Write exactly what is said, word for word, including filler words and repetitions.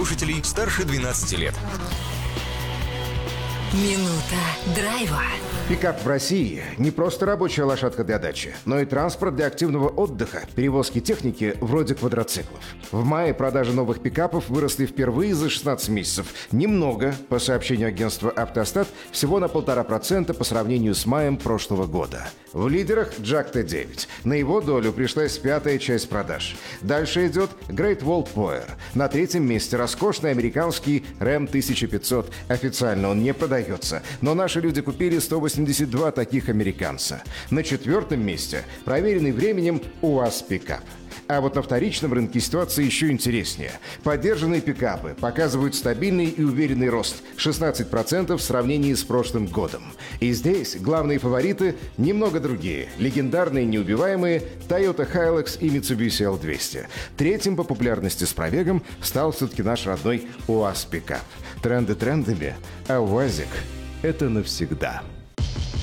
слушателей старше двенадцати лет. Минута драйва. Пикап в России – не просто рабочая лошадка для дачи, но и транспорт для активного отдыха, перевозки техники вроде квадроциклов. В мае продажи новых пикапов выросли впервые за шестнадцать месяцев. Немного, по сообщению агентства «Автостат», всего на полтора процента по сравнению с маем прошлого года. В лидерах Джак Т девять. На его долю пришлась пятая часть продаж. Дальше идет Great Wall Power. На третьем месте роскошный американский Ram тысяча пятьсот. Официально он не продается, но наши люди купили сто восемьдесят два таких американца. На четвертом месте проверенный временем УАЗ пикап. А вот на вторичном рынке ситуация еще интереснее. Поддержанные пикапы показывают стабильный и уверенный рост – шестнадцать процентов в сравнении с прошлым годом. И здесь главные фавориты немного другие. Легендарные неубиваемые Toyota Hilux и Mitsubishi Л двести. Третьим по популярности с пробегом стал все-таки наш родной УАЗ пикап. Тренды трендами, а УАЗик – это навсегда.